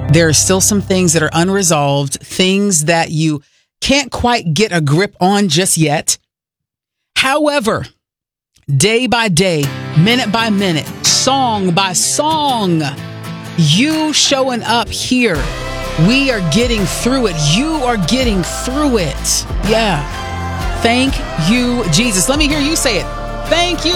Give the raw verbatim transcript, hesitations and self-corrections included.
There are still some things that are unresolved, things that you can't quite get a grip on just yet. However, day by day, minute by minute, song by song, you showing up here, we are getting through it. You are getting through it. Yeah. Thank you, Jesus. Let me hear you say it. Thank you,